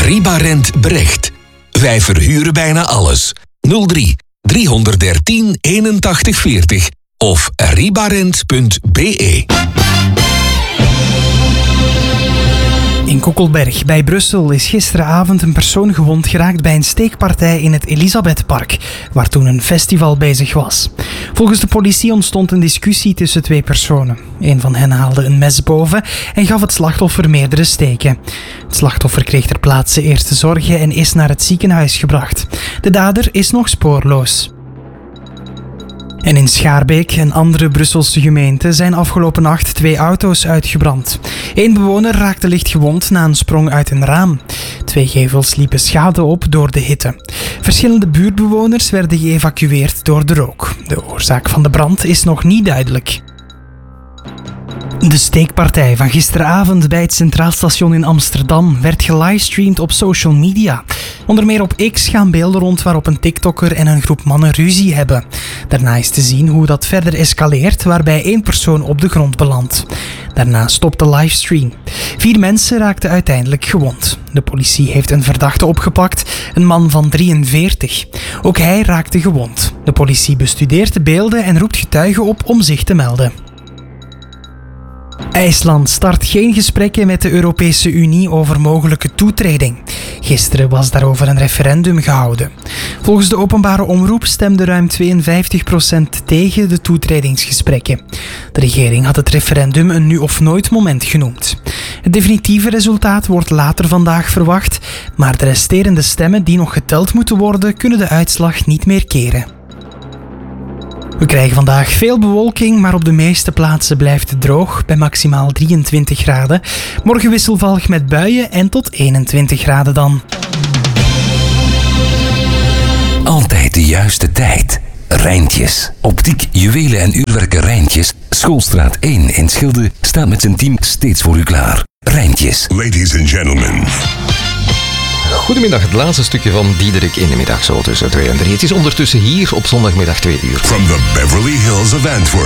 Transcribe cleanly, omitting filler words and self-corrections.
Ribarent Brecht. Wij verhuren bijna alles. 03 313 81 40 of ribarent.be. In Kokkelberg bij Brussel is gisteravond een persoon gewond geraakt bij een steekpartij in het Elisabethpark, waar toen een festival bezig was. Volgens de politie ontstond een discussie tussen twee personen. Een van hen haalde een mes boven en gaf het slachtoffer meerdere steken. Het slachtoffer kreeg ter plaatse eerste zorgen en is naar het ziekenhuis gebracht. De dader is nog spoorloos. En in Schaarbeek, een andere Brusselse gemeente, zijn afgelopen nacht 2 auto's uitgebrand. 1 bewoner raakte licht gewond na een sprong uit een raam. 2 gevels liepen schade op door de hitte. Verschillende buurtbewoners werden geëvacueerd door de rook. De oorzaak van de brand is nog niet duidelijk. De steekpartij van gisteravond bij het Centraal Station in Amsterdam werd gelivestreamd op social media. Onder meer op X gaan beelden rond waarop een TikToker en een groep mannen ruzie hebben. Daarna is te zien hoe dat verder escaleert, waarbij 1 persoon op de grond belandt. Daarna stopt de livestream. 4 mensen raakten uiteindelijk gewond. De politie heeft een verdachte opgepakt, een man van 43. Ook hij raakte gewond. De politie bestudeert de beelden en roept getuigen op om zich te melden. IJsland start geen gesprekken met de Europese Unie over mogelijke toetreding. Gisteren was daarover een referendum gehouden. Volgens de openbare omroep stemde ruim 52% tegen de toetredingsgesprekken. De regering had het referendum een nu of nooit moment genoemd. Het definitieve resultaat wordt later vandaag verwacht, maar de resterende stemmen die nog geteld moeten worden, kunnen de uitslag niet meer keren. We krijgen vandaag veel bewolking, maar op de meeste plaatsen blijft het droog, bij maximaal 23 graden. Morgen wisselvallig met buien en tot 21 graden dan. Altijd de juiste tijd. Rijntjes. Optiek, juwelen en uurwerken Rijntjes. Schoolstraat 1 in Schilde staat met zijn team steeds voor u klaar. Rijntjes. Ladies and gentlemen. Goedemiddag, het laatste stukje van Diederik in de middag, zo tussen 2 en 3. Het is ondertussen hier op zondagmiddag 2 uur. From the Beverly Hills of Antwerp.